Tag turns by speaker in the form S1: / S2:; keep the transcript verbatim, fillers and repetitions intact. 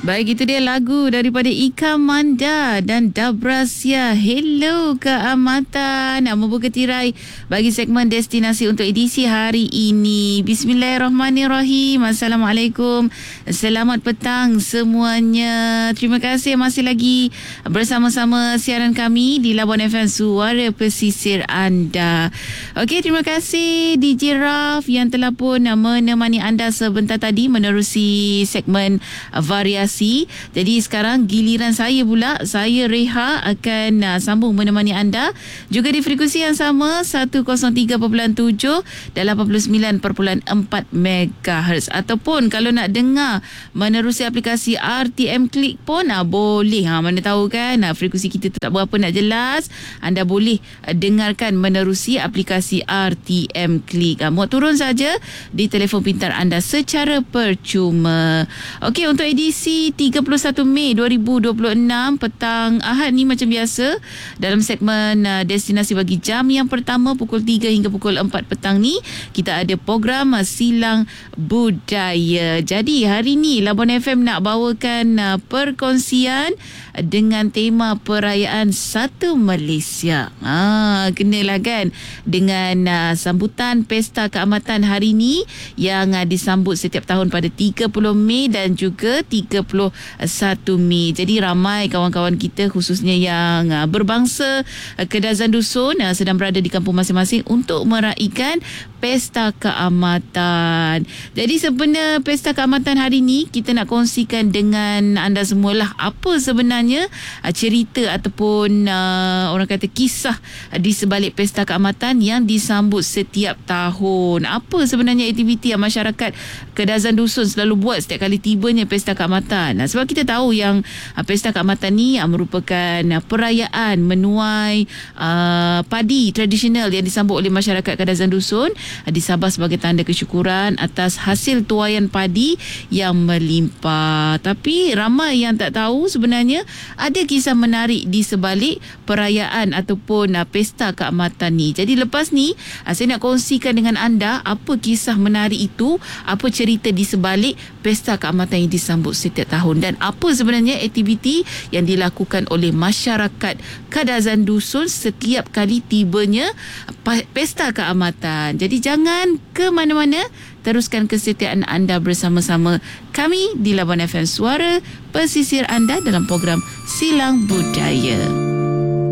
S1: Baik, itu dia lagu daripada Ika Manda dan Dabrasya. Hello Keamatan. Nak membuka tirai bagi segmen destinasi untuk edisi hari ini. Bismillahirrahmanirrahim. Assalamualaikum. Selamat petang semuanya. Terima kasih masih lagi bersama-sama siaran kami di Labuan F M, Suara Pesisir anda. Okey, terima kasih D J Raf yang telah pun menemani anda sebentar tadi menerusi segmen variasi. Jadi sekarang giliran saya pula. Saya Reha akan uh, sambung menemani anda juga di frekuensi yang sama seratus tiga perpuluhan tujuh dan lapan puluh sembilan perpuluhan empat megahertz. Ataupun kalau nak dengar menerusi aplikasi R T M Click pun uh, boleh. Ha, mana tahu kan uh, frekuensi kita tak berapa nak jelas, anda boleh uh, dengarkan menerusi aplikasi R T M Click. Uh, muat turun saja di telefon pintar anda secara percuma. Okey, untuk edisi tiga puluh satu Mei dua ribu dua puluh enam petang Ahad ni macam biasa dalam segmen uh, destinasi bagi jam yang pertama pukul tiga hingga pukul empat petang ni kita ada program uh, Silang Budaya. Jadi hari ni Labuan F M nak bawakan uh, perkongsian uh, dengan tema perayaan Satu Malaysia. Ah, kenalah kan dengan uh, sambutan Pesta Keamatan hari ni yang uh, disambut setiap tahun pada tiga puluh Mei dan juga tiga puluh satu Mei. Jadi ramai kawan-kawan kita khususnya yang uh, berbangsa uh, Kedazan Dusun uh, sedang berada di kampung masing-masing untuk meraihkan Pesta Keamatan. Jadi sebenarnya Pesta Keamatan hari ni kita nak kongsikan dengan anda semualah apa sebenarnya uh, cerita ataupun uh, orang kata kisah uh, di sebalik Pesta Keamatan yang disambut setiap tahun. Apa sebenarnya aktiviti yang masyarakat Kedazan Dusun selalu buat setiap kali tibanya Pesta Keamatan. Nah, sebab kita tahu yang uh, Pesta Keamatan ni uh, merupakan uh, perayaan menuai uh, padi tradisional yang disambut oleh masyarakat Kedazan Dusun uh, di Sabah sebagai tanda kesyukuran atas hasil tuaian padi yang melimpah. Tapi ramai yang tak tahu sebenarnya ada kisah menarik di sebalik perayaan ataupun uh, Pesta Keamatan ni. Jadi lepas ni uh, saya nak kongsikan dengan anda apa kisah menarik itu, apa cerita di sebalik Pesta Keamatan yang disambut setiap tahun dan apa sebenarnya aktiviti yang dilakukan oleh masyarakat Kadazan Dusun setiap kali tibanya Pesta Keamatan. Jadi jangan ke mana-mana, teruskan kesetiaan anda bersama-sama kami di Labuan F M, Suara Pesisir anda dalam program Silang Budaya.